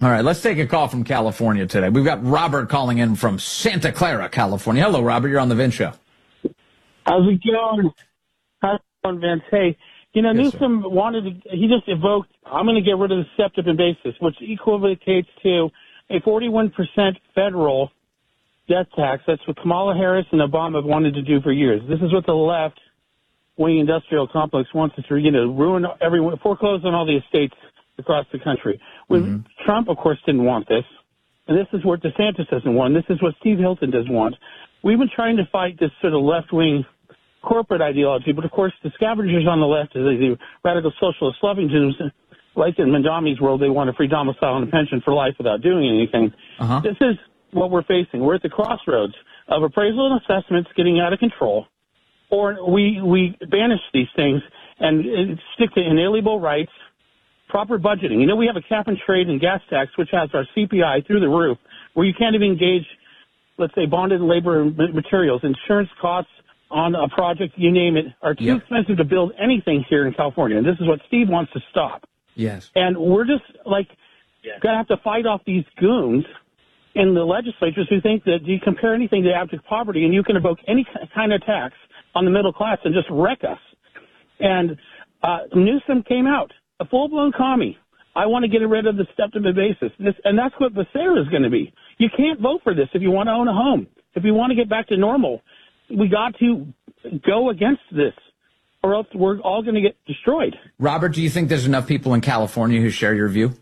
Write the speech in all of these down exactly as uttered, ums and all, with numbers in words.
All right, let's take a call from California today. We've got Robert calling in from Santa Clara, California. Hello, Robert. You're on the Vince Show. How's it going? How's it going, Vince? Hey, you know, yes, Newsom sir. wanted to, he just evoked, I'm going to get rid of the SEPTA basis, which equivocates to a forty-one percent federal death tax. That's what Kamala Harris and Obama have wanted to do for years. This is what the left-wing industrial complex wants to, you know, ruin everyone, foreclose on all the estates across the country. When mm-hmm. Trump, of course, didn't want this, and this is what DeSantis doesn't want. This is what Steve Hilton does want. We've been trying to fight this sort of left-wing corporate ideology, but of course the scavengers on the left, the radical socialist Lovingtons, like in Mandami's world, they want a free domicile and a pension for life without doing anything. Uh-huh. This is what we're facing. We're at the crossroads of appraisal and assessments getting out of control, or we we banish these things and stick to inalienable rights, proper budgeting. You know, we have a cap and trade and gas tax, which has our C P I through the roof, where you can't even engage, let's say, bonded labor and materials, insurance costs on a project, you name it, are too yep. expensive to build anything here in California. And this is what Steve wants to stop. Yes. And we're just, like, yes. going to have to fight off these goons in the legislatures who think that you compare anything to abject poverty and you can evoke any kind of tax on the middle class and just wreck us. And uh, Newsom came out, a full-blown commie. I want to get rid of the SEPTA basis. This, and that's what Becerra is going to be. You can't vote for this if you want to own a home. If you want to get back to normal, we got to go against this, or else we're all going to get destroyed. Robert, do you think there's enough people in California who share your view?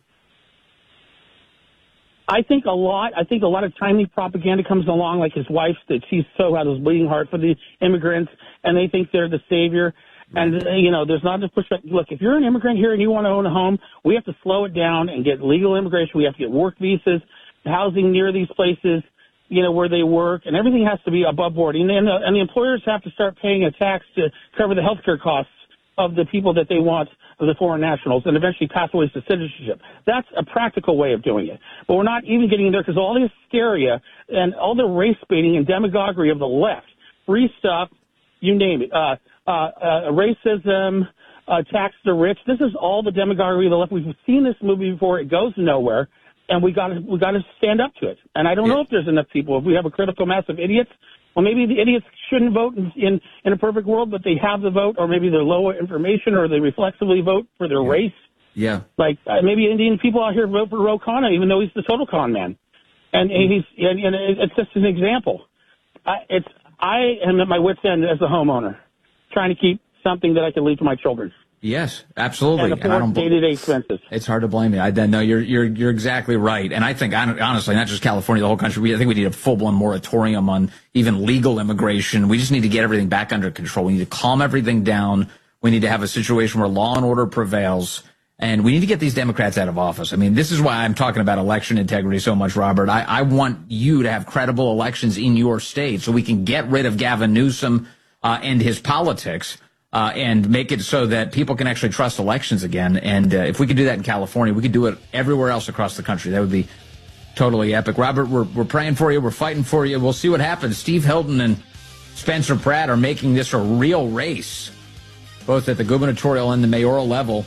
I think a lot. I think a lot of timely propaganda comes along, like his wife, that she's so had this bleeding heart for the immigrants, and they think they're the savior. And, uh, you know, there's not enough pushback. Look, if you're an immigrant here and you want to own a home, we have to slow it down and get legal immigration. We have to get work visas, housing near these places, you know, where they work, and everything has to be above board. And, and, the, and the employers have to start paying a tax to cover the health care costs of the people that they want, of the foreign nationals, and eventually pathways to citizenship. That's a practical way of doing it. But we're not even getting there because all the hysteria and all the race baiting and demagoguery of the left, free stuff, you name it, uh, uh, uh, racism, uh, tax the rich. This is all the demagoguery of the left. We've seen this movie before. It goes nowhere. And we got to we got to stand up to it. And I don't yeah. know if there's enough people. If we have a critical mass of idiots, well, maybe the idiots shouldn't vote in, in, in a perfect world, but they have the vote, or maybe they're low information, or they reflexively vote for their yeah. race. Yeah. Like uh, maybe Indian people out here vote for Ro Khanna, even though he's the total con man. And, and he's and, and it's just an example. I, it's I am at my wit's end as a homeowner, trying to keep something that I can leave to my children. Yes, absolutely. And afford day-to-day expenses. It's hard to blame you. I no, you're you're you're exactly right. And I think honestly, not just California, the whole country. We I think we need a full-blown moratorium on even legal immigration. We just need to get everything back under control. We need to calm everything down. We need to have a situation where law and order prevails, and we need to get these Democrats out of office. I mean, this is why I'm talking about election integrity so much, Robert. I, I want you to have credible elections in your state so we can get rid of Gavin Newsom uh, and his politics. Uh, and make it so that people can actually trust elections again. And uh, if we could do that in California, we could do it everywhere else across the country. That would be totally epic. Robert, we're we're praying for you. We're fighting for you. We'll see what happens. Steve Hilton and Spencer Pratt are making this a real race, both at the gubernatorial and the mayoral level.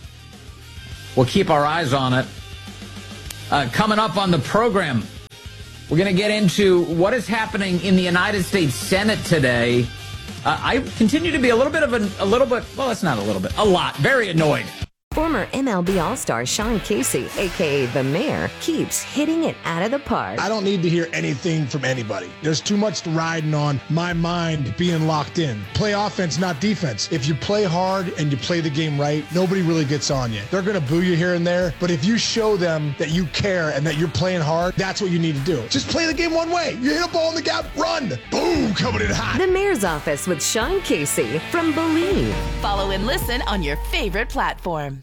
We'll keep our eyes on it. Uh, coming up on the program, we're going to get into what is happening in the United States Senate today. Uh, I continue to be a little bit of a, a little bit, well, it's not a little bit, a lot, very annoyed. Former M L B All-Star Sean Casey, a k a. The Mayor, keeps hitting it out of the park. I don't need to hear anything from anybody. There's too much riding on my mind being locked in. Play offense, not defense. If you play hard and you play the game right, nobody really gets on you. They're going to boo you here and there, but if you show them that you care and that you're playing hard, that's what you need to do. Just play the game one way. You hit a ball in the gap, run. Boom, coming in hot. The Mayor's Office with Sean Casey from Believe. Follow and listen on your favorite platform.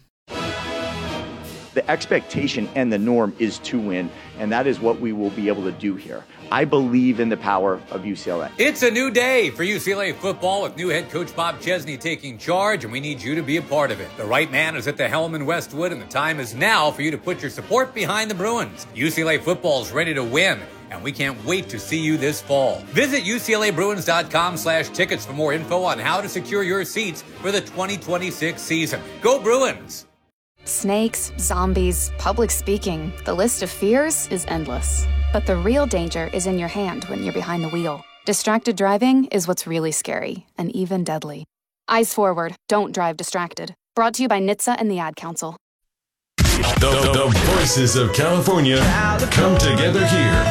The expectation and the norm is to win, and that is what we will be able to do here. I believe in the power of U C L A. It's a new day for U C L A football with new head coach Bob Chesney taking charge, and we need you to be a part of it. The right man is at the helm in Westwood, and the time is now for you to put your support behind the Bruins. U C L A football is ready to win, and we can't wait to see you this fall. Visit U C L A Bruins dot com slash tickets for more info on how to secure your seats for the twenty twenty-six season. Go Bruins! Snakes, zombies, public speaking, the list of fears is endless. But the real danger is in your hand when you're behind the wheel. Distracted driving is what's really scary and even deadly. Eyes forward, don't drive distracted. Brought to you by N H T S A and the Ad Council. The, the voices of California come together here.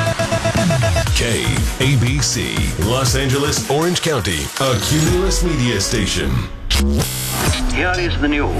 K A B C, Los Angeles, Orange County, a Cumulus media station. Here is the news.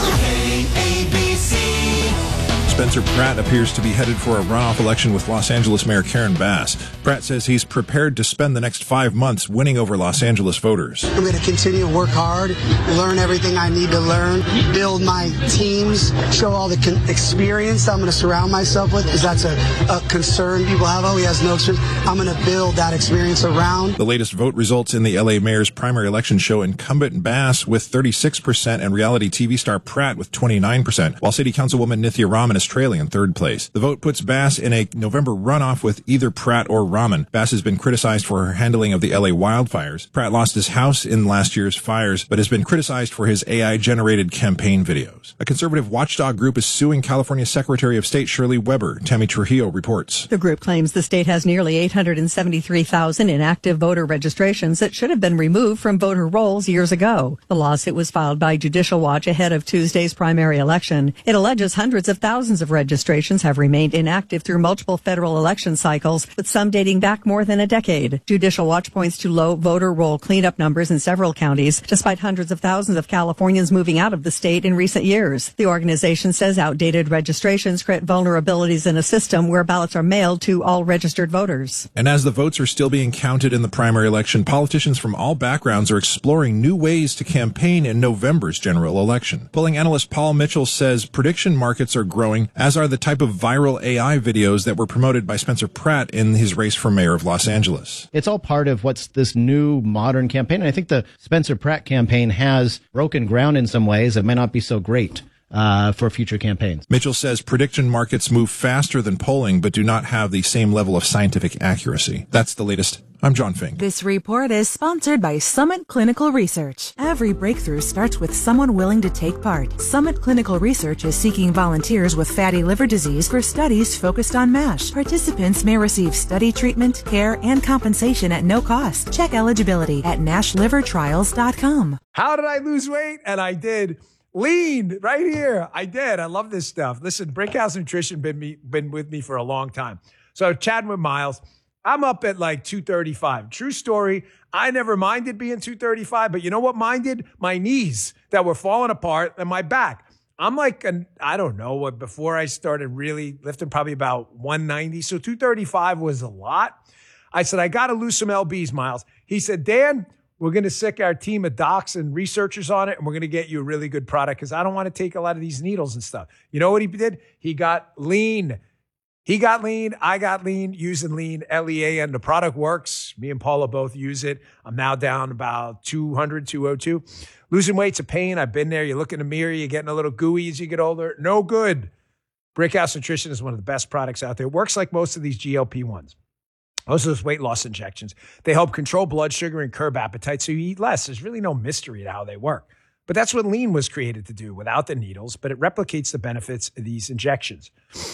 K A B C. Spencer Pratt appears to be headed for a runoff election with Los Angeles Mayor Karen Bass. Pratt says he's prepared to spend the next five months winning over Los Angeles voters. I'm going to continue to work hard, learn everything I need to learn, build my teams, show all the con- experience I'm going to surround myself with, because that's a, a concern people have. Oh, he has no experience. I'm going to build that experience around. The latest vote results in the L A mayor's primary election show incumbent Bass with thirty-six percent and reality T V star Pratt with twenty-nine percent, while city councilwoman Nithya Raman is trailing in third place. The vote puts Bass in a November runoff with either Pratt or Raman. Bass has been criticized for her handling of the L A wildfires. Pratt lost his house in last year's fires, but has been criticized for his A I-generated campaign videos. A conservative watchdog group is suing California Secretary of State Shirley Weber. Tammy Trujillo reports. The group claims the state has nearly eight hundred seventy-three thousand inactive voter registrations that should have been removed from voter rolls years ago. The lawsuit was filed by Judicial Watch ahead of Tuesday's primary election. It alleges hundreds of thousands of registrations have remained inactive through multiple federal election cycles, with some dating back more than a decade. Judicial Watch points to low voter roll cleanup numbers in several counties, despite hundreds of thousands of Californians moving out of the state in recent years. The organization says outdated registrations create vulnerabilities in a system where ballots are mailed to all registered voters. And as the votes are still being counted in the primary election, politicians from all backgrounds are exploring new ways to campaign in November's general election. Polling analyst Paul Mitchell says prediction markets are growing, as are the type of viral A I videos that were promoted by Spencer Pratt in his race for mayor of Los Angeles. It's all part of what's this new modern campaign. And I think the Spencer Pratt campaign has broken ground in some ways that may not be so great uh, for future campaigns. Mitchell says prediction markets move faster than polling, but do not have the same level of scientific accuracy. That's the latest. I'm John Fink. This report is sponsored by Summit Clinical Research. Every breakthrough starts with someone willing to take part. Summit Clinical Research is seeking volunteers with fatty liver disease for studies focused on MASH. Participants may receive study treatment, care, and compensation at no cost. Check eligibility at nash liver trials dot com. How did I lose weight? And I did. Lean right here. I did. I love this stuff. Listen, Brickhouse Nutrition been me been with me for a long time. So chatting with Miles, I'm up at like two thirty-five. True story. I never minded being two thirty-five, but you know what minded? My knees that were falling apart and my back. I'm like, an, I don't know what, before I started really lifting, probably about one ninety. So two thirty-five was a lot. I said, I got to lose some L Bs, Miles. He said, Dan, we're going to sick our team of docs and researchers on it, and we're going to get you a really good product because I don't want to take a lot of these needles and stuff. You know what he did? He got lean. He got lean. I got lean using lean, L E A N. The product works. Me and Paula both use it. I'm now down about two hundred, two oh two. Losing weight's a pain. I've been there. You look in the mirror. You're getting a little gooey as you get older. No good. Brickhouse Nutrition is one of the best products out there. It works like most of these G L P ones. Most of those weight loss injections. They help control blood sugar and curb appetite so you eat less. There's really no mystery to how they work. But that's what lean was created to do without the needles, but it replicates the benefits of these injections.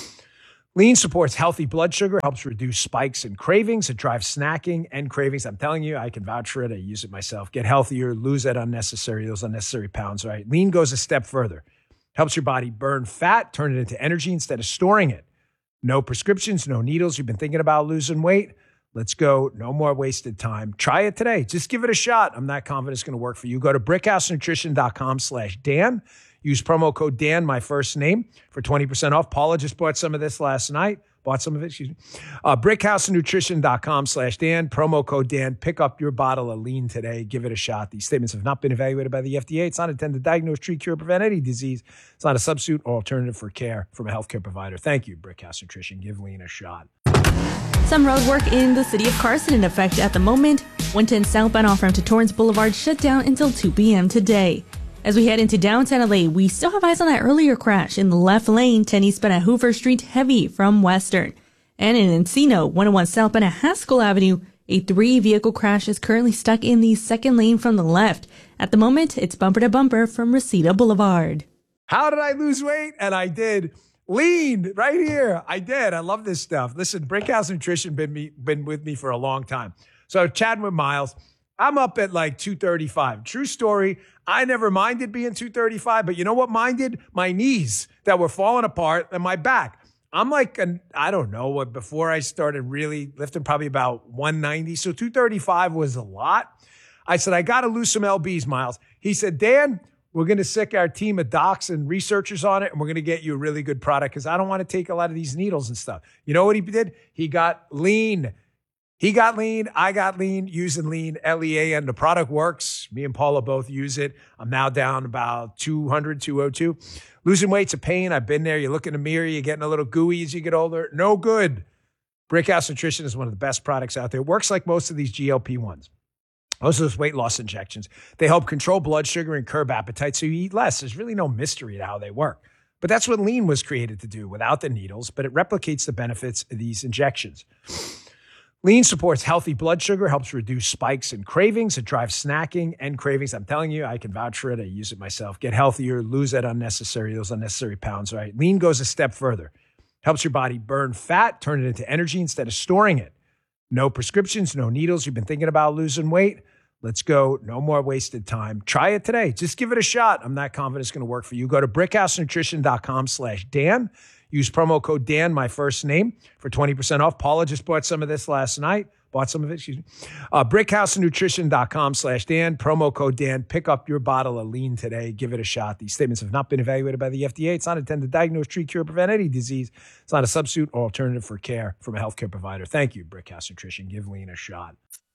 Lean supports healthy blood sugar, helps reduce spikes and cravings. It drives snacking and cravings. I'm telling you, I can vouch for it. I use it myself. Get healthier, lose that unnecessary, those unnecessary pounds, right? Lean goes a step further. Helps your body burn fat, turn it into energy instead of storing it. No prescriptions, no needles. You've been thinking about losing weight? Let's go. No more wasted time. Try it today. Just give it a shot. I'm not confident it's going to work for you. Go to brickhousenutrition.com slash Dan. Use promo code Dan, my first name, for twenty percent off. Paula just bought some of this last night. Bought some of it, excuse me. Uh, brickhousenutrition.com slash Dan. Promo code Dan. Pick up your bottle of lean today. Give it a shot. These statements have not been evaluated by the F D A. It's not intended to diagnose, treat, cure, prevent any disease. It's not a substitute or alternative for care from a healthcare provider. Thank you, Brickhouse Nutrition. Give lean a shot. Some road work in the city of Carson in effect at the moment. one ten southbound off Ramp to Torrance Boulevard shut down until two p.m. today. As we head into downtown L A, we still have eyes on that earlier crash in the left lane, ten eastbound at Hoover Street, heavy from Western. And in Encino, one oh one southbound at Haskell Avenue, a three-vehicle crash is currently stuck in the second lane from the left. At the moment, it's bumper to bumper from Reseda Boulevard. How did I lose weight? And I did. Lean right here. I did. I love this stuff. Listen, Brickhouse Nutrition been me been with me for a long time. So chatting with Miles, I'm up at like two thirty-five. True story. I never minded being two thirty-five, but you know what minded? My knees that were falling apart and my back. I'm like, an, I don't know what, before I started really lifting, probably about one ninety. So two thirty-five was a lot. I said, I got to lose some L Bs, Miles. He said, Dan, we're going to sick our team of docs and researchers on it, and we're going to get you a really good product because I don't want to take a lot of these needles and stuff. You know what he did? He got lean. He got lean. I got lean using lean, L E A, and the product works. Me and Paula both use it. I'm now down about two hundred, two oh two. Losing weight's a pain. I've been there. You look in the mirror, you're getting a little gooey as you get older. No good. Brickhouse Nutrition is one of the best products out there. It works like most of these G L P ones. Most of those weight loss injections. They help control blood sugar and curb appetite so you eat less. There's really no mystery to how they work. But that's what lean was created to do without the needles, but it replicates the benefits of these injections. Lean supports healthy blood sugar, helps reduce spikes and cravings. It drives snacking and cravings. I'm telling you, I can vouch for it. I use it myself. Get healthier, lose that unnecessary, those unnecessary pounds, right? Lean goes a step further. Helps your body burn fat, turn it into energy instead of storing it. No prescriptions, no needles. You've been thinking about losing weight? Let's go. No more wasted time. Try it today. Just give it a shot. I'm not confident it's going to work for you. Go to brickhousenutrition.com slash Dan. Use promo code Dan, my first name, for twenty percent off. Paula just bought some of this last night. Bought some of it, excuse me. Uh, brickhousenutrition.com slash Dan. Promo code Dan. Pick up your bottle of lean today. Give it a shot. These statements have not been evaluated by the F D A. It's not intended to diagnose, treat, cure, prevent any disease. It's not a substitute or alternative for care from a healthcare provider. Thank you, Brickhouse Nutrition. Give lean a shot.